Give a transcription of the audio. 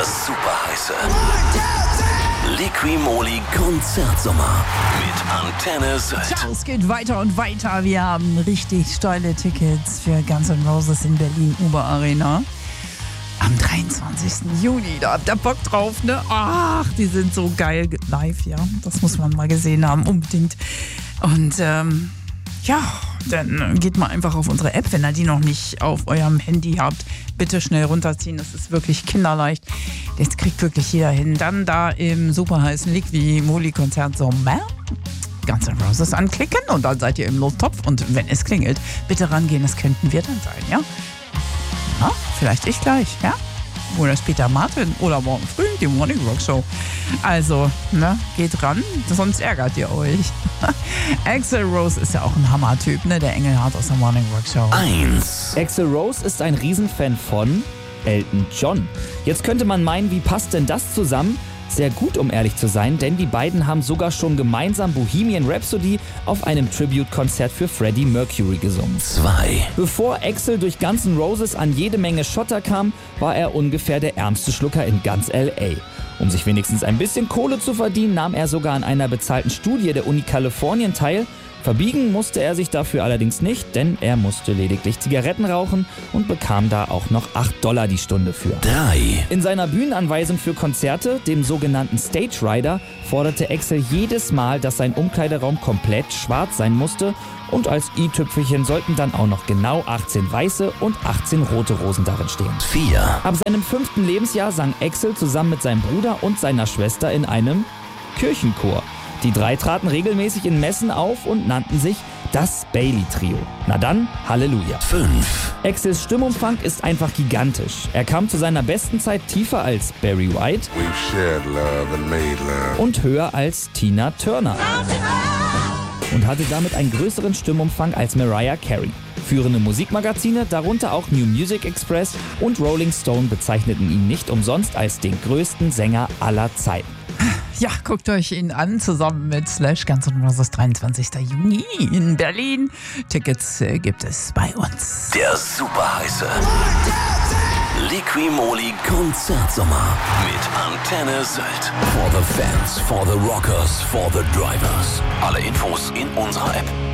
superheiße Liqui-Moly Konzertsommer mit Antenne Sylt. Es geht weiter und weiter. Wir haben richtig steile Tickets für Guns N' Roses in Berlin Uber Arena. Am 23. Juni, da habt ihr Bock drauf, ne? Ach, die sind so geil live, ja. Das muss man mal gesehen haben, unbedingt. Und ja, dann geht mal einfach auf unsere App, wenn ihr die noch nicht auf eurem Handy habt. Bitte schnell runterziehen, das ist wirklich kinderleicht. Das kriegt wirklich jeder hin. Dann da im super heißen Liqui-Moly Konzert Sommer Guns N' Roses anklicken und dann seid ihr im Lostopf. Und wenn es klingelt, bitte rangehen, das könnten wir dann sein, ja? Ja, vielleicht ich gleich, ja? Oder später Martin oder morgen früh die Morning Rock Show. Also, ne, geht ran, sonst ärgert ihr euch. Axl Rose ist ja auch ein Hammer-Typ, ne, der Engelhart aus der Morning Rock Show. 1. Axl Rose ist ein Riesenfan von Elton John. Jetzt könnte man meinen, wie passt denn das zusammen? Sehr gut, um ehrlich zu sein, denn die beiden haben sogar schon gemeinsam Bohemian Rhapsody auf einem Tribute-Konzert für Freddie Mercury gesungen. 2. Bevor Axl durch Guns N' Roses an jede Menge Schotter kam, war er ungefähr der ärmste Schlucker in ganz L.A. Um sich wenigstens ein bisschen Kohle zu verdienen, nahm er sogar an einer bezahlten Studie der Uni Kalifornien teil. Verbiegen musste er sich dafür allerdings nicht, denn er musste lediglich Zigaretten rauchen und bekam da auch noch $8 die Stunde für. 3. In seiner Bühnenanweisung für Konzerte, dem sogenannten Stage Rider, forderte Axl jedes Mal, dass sein Umkleideraum komplett schwarz sein musste und als i-Tüpfelchen sollten dann auch noch genau 18 weiße und 18 rote Rosen darin stehen. 4. Ab seinem 5. Lebensjahr sang Axl zusammen mit seinem Bruder und seiner Schwester in einem Kirchenchor. Die drei traten regelmäßig in Messen auf und nannten sich das Bailey-Trio. Na dann, Halleluja. 5. Axls Stimmumfang ist einfach gigantisch. Er kam zu seiner besten Zeit tiefer als Barry White We've shared love and made love. und höher als Tina Turner. Und hatte damit einen größeren Stimmumfang als Mariah Carey. Führende Musikmagazine, darunter auch New Music Express und Rolling Stone, bezeichneten ihn nicht umsonst als den größten Sänger aller Zeiten. Ja, guckt euch ihn an, zusammen mit Slash Guns N' Roses 23. Juni in Berlin. Tickets gibt es bei uns. Der superheiße Liqui-Moly Konzertsommer mit Antenne Sylt. For the fans, for the rockers, for the drivers. Alle Infos in unserer App.